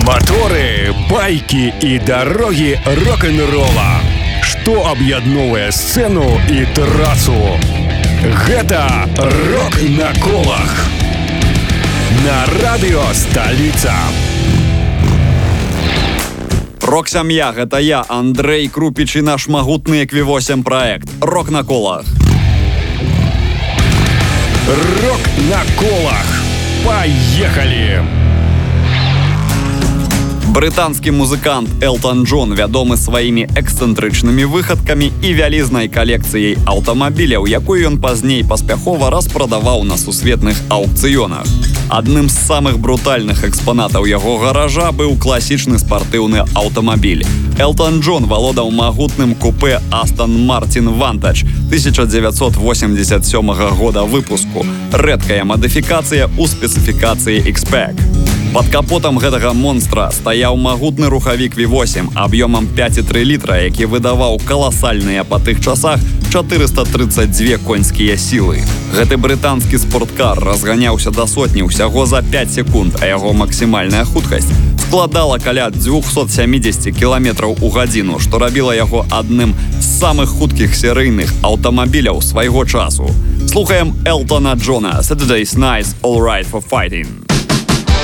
Моторы, байки и дороги рок-н-ролла. Что аб'ядноўвае сцену и трассу? Гэта «Рок на колах» на радио «Столица». Рок-сям'я, гэта я, Андрей Крупіч і наш магутны Экві-8 праект «Рок на колах». «Рок на колах». Поехали! Брытанскі музыкант Элтон Джон вядомы сваімі эксцэнтрычнымі выхадкамі і вялізнай калекцыяй аўтамабіляў, якую ён пазней паспяхова распрадаваў на сусветных аўкцыёнах. Адным з самых брутальных экспанатаў яго гаража быў класічны спартыўны аўтамабіль. Элтон Джон валодаў магутным купе Aston Martin Vantage 1987 года выпуску. Рэдкая мадыфікацыя ў спецыфікацыі X-Pack. Пад капотам гэтага монстра стаяў магутны рухавік V8 аб'ёмам 5,3 літра, які выдаваў каласальныя па тых часах 432 конскія сілы. Гэты брытанскі спорткар разганяўся да сотні ўсяго за 5 секунд, а яго максімальная хуткасць складала каля 270 км у гадзіну, што рабіла яго адным з самых хуткіх серыйных аўтамабіляў свайго часу. Слухаем Элтона Джона «Saturday's Night All Right for Fighting».